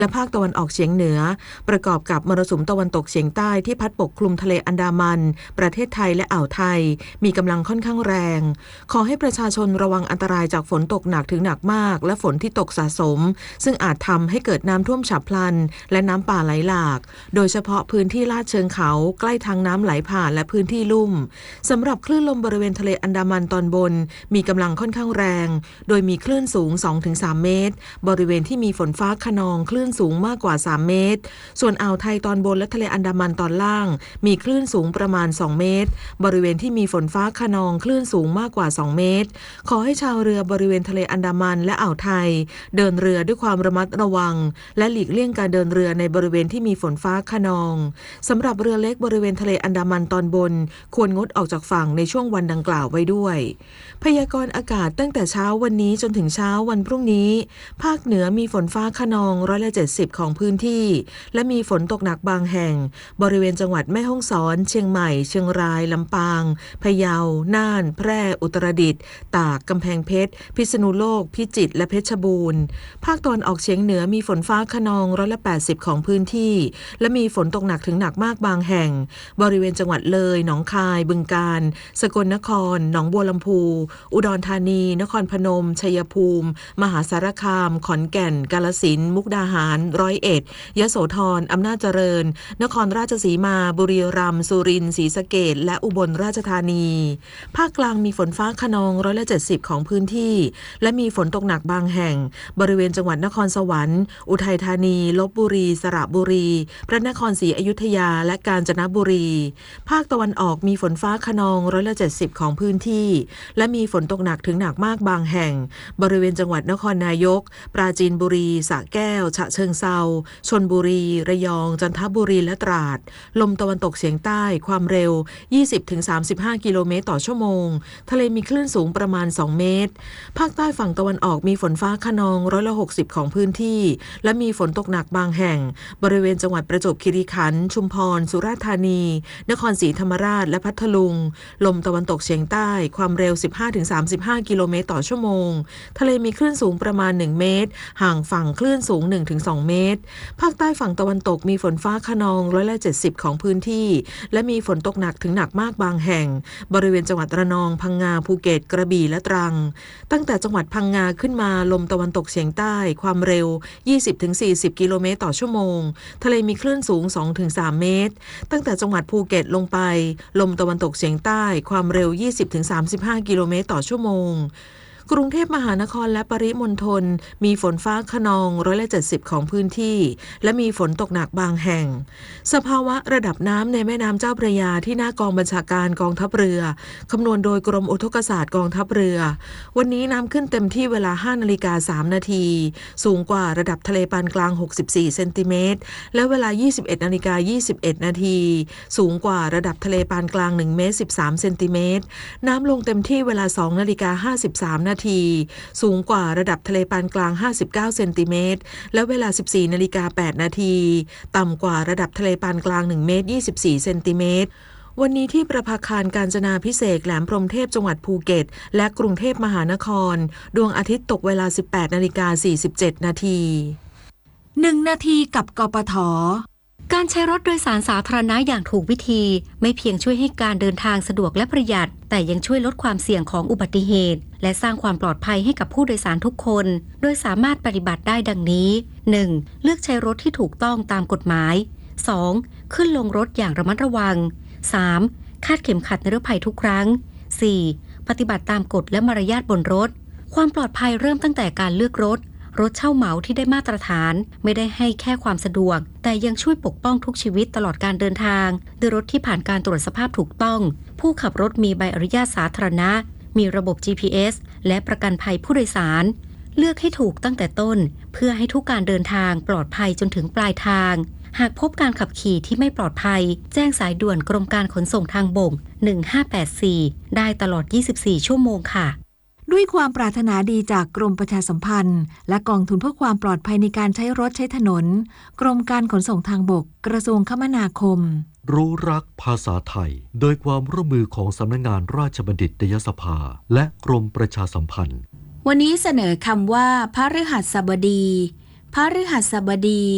และภาคตะวันออกเฉียงเหนือประกอบกับมรสุมตะวันตกเฉียงใต้ที่พัดปกคลุมทะเลอันดามันประเทศไทยและอ่าวไทยมีกำลังค่อนข้างแรงขอให้ประชาชนระวังอันตรายจากฝนตกหนักถึงหนักมากและฝนที่ตกสะสมซึ่งอาจทำให้เกิดน้ำท่วมฉับพลันและน้ำป่าไหลหลากโดยเฉพาะพื้นที่ลาดเชิงเขาใกล้ทางน้ำไหลผ่านและพื้นที่ลุ่มสำหรับคลื่นลมบริเวณทะเลอันดามันตอนบนมีกำลังค่อนข้างแรงโดยมีคลื่นสูง 2-3 เมตรบริเวณที่มีฝนฟ้าคะนองคลื่นสูงมากกว่า3เมตรส่วนอ่าวไทยตอนบนและทะเลอันดามันตอนล่างมีคลื่นสูงประมาณ2เมตรบริเวณที่มีฝนฟ้าคะนองคลื่นสูงมากกว่า2เมตรขอให้ชาวเรือบริเวณทะเลอันดามันและอ่าวไทยเดินเรือด้วยความระมัดระวังและหลีกเลี่ยงการเดินเรือในบริเวณที่มีฝนฟ้าคะนองสำหรับเรือเล็กบริเวณทะเลอันดามันตอนบนควรงดออกจากฝั่งในช่วงวันดังกล่าวไว้ด้วยพยากรณ์อากาศตั้งแต่เช้าวันนี้จนถึงเช้าวันพรุ่งนี้ภาคเหนือมีฝนฟ้าคะนอง70%ของพื้นที่และมีฝนตกหนักบางแห่งบริเวณจังหวัดแม่ฮ่องสอนเชียงใหม่เชียงรายลำปางพะเยาน่านแพร่อุตรดิตถ์ตากกำแพงเพชรพิษณุโลกพิจิตรและเพชรบูรณ์ภาคตะวันออกเฉียงเหนือมีฝนฟ้าคะนอง80%ของพื้นที่และมีฝนตกหนักถึงหนักมากบางแห่งบริเวณจังหวัดเลยหนองคายบึงกาฬสกลนครหนองบัวลำพูอุดรธานีนครพนมชัยภูมิมหาสารคามขอนแก่นกาฬสินธุ์มุกดาหาร101ยโสธรอำนาจเจริญนครราชสีมาบุรีรัมย์สุรินทร์ศรีสะเกษและอุบลราชธานีภาคกลางมีฝนฟ้าคะนอง70%ของพื้นที่และมีฝนตกหนักบางแห่งบริเวณจังหวัดนครสวรรค์อุทัยธานีลพบุรีสระบุรีพระนครศรีอยุธยาและกาญจนบุรีภาคตะวันออกมีฝนฟ้าคะนอง70%ของพื้นที่และมีฝนตกหนักถึงหนักมากบางแห่งบริเวณจังหวัดนครนายกปราจีนบุรีสระแก้วฉะเชิงเทราชลบุรีระยองจันทบุรีและตราดลมตะวันตกเฉียงใต้ความเร็ว 20-35 กิโลเมตรต่อชั่วโมงทะเลมีคลื่นสูงประมาณ2เมตรภาคใต้ฝั่งตะวันออกมีฝนฟ้าคะนอง60%ของพื้นที่และมีฝนตกหนักบางแห่งบริเวณจังหวัดประจวบคีรีขันธ์ชุมพรสุราษฎร์ธานีนครศรีธรรมราชและพัทลุงลมตะวันตกเฉียงใต้ความเร็ว 15-35 กิโลเมตรต่อชั่วโมงทะเลมีคลื่นสูงประมาณ1เมตรห่างฝั่งคลื่นสูง 1-2 เมตรภาคใต้ฝั่งตะวันตกมีฝนฟ้าคะนอง70%ของพื้นที่และมีฝนตกหนักถึงหนักมากบางแห่งบริเวณจังหวัดระนองพังงาภูเก็ตกระบี่และตรังตั้งแต่จังหวัดพังงาขึ้นมาลมตะวันตกเฉียงใต้ความเร็ว 20-40 กิโลเมตรต่อชั่วโมงทะเลมีคลื่นสูง 2-3 เมตรตั้งแต่จังหวัดภูเก็ตลงไปลมตะวันตกเฉียงใต้ความเร็ว 20-35 กิโลเมตรต่อชั่วโมงกรุงเทพมหานครและปริมณฑลมีฝนฟ้าคะนอง70%ของพื้นที่และมีฝนตกหนักบางแห่งสภาวะระดับน้ำในแม่น้ำเจ้าพระยาที่หน้ากองบัญชาการกองทัพเรือคำนวณโดยกรมอุทกศาสตร์กองทัพเรือวันนี้น้ำขึ้นเต็มที่เวลา 5:03 นาทีสูงกว่าระดับทะเลปานกลาง64เซนติเมตรและเวลา 21:21 นาทีสูงกว่าระดับทะเลปานกลาง1เมตร13เซนติเมตรน้ำลงเต็มที่เวลา 2:53 นาทีสูงกว่าระดับทะเลปานกลาง59เซนติเมตรและเวลา 14:08 นาทีต่ำกว่าระดับทะเลปานกลาง1เมตร24เซนติเมตรวันนี้ที่ประภาคารกาญจนาภิเษกแหลมพรหมเทพจังหวัดภูเก็ตและกรุงเทพมหานครดวงอาทิตย์ตกเวลา 18:47 นาที1 นาทีกับกปท. การใช้รถโดยสารสาธารณะอย่างถูกวิธีไม่เพียงช่วยให้การเดินทางสะดวกและประหยัดแต่ยังช่วยลดความเสี่ยงของอุบัติเหตุและสร้างความปลอดภัยให้กับผู้โดยสารทุกคนโดยสามารถปฏิบัติได้ดังนี้ 1. เลือกใช้รถที่ถูกต้องตามกฎหมาย 2. ขึ้นลงรถอย่างระมัดระวัง 3. คาดเข็มขัดนิรภัยทุกครั้ง 4. ปฏิบัติตามกฎและมารยาทบนรถความปลอดภัยเริ่มตั้งแต่การเลือกรถเช่าเหมาที่ได้มาตรฐานไม่ได้ให้แค่ความสะดวกแต่ยังช่วยปกป้องทุกชีวิตตลอดการเดินทางด้วยรถที่ผ่านการตรวจสภาพถูกต้องผู้ขับรถมีใบอนุญาตสาธารณะมีระบบ GPS และประกันภัยผู้โดยสารเลือกให้ถูกตั้งแต่ต้นเพื่อให้ทุกการเดินทางปลอดภัยจนถึงปลายทางหากพบการขับขี่ที่ไม่ปลอดภัยแจ้งสายด่วนกรมการขนส่งทางบก1584ได้ตลอด24ชั่วโมงค่ะด้วยความปรารถนาดีจากกรมประชาสัมพันธ์และกองทุนเพื่อความปลอดภัยในการใช้รถใช้ถนนกรมการขนส่งทางบกกระทรวงคมนาคมรู้รักภาษาไทยโดยความร่วมมือของสำนักงานราชบัณฑิตยสภาและกรมประชาสัมพันธ์วันนี้เสนอคำว่าพฤหัสบดี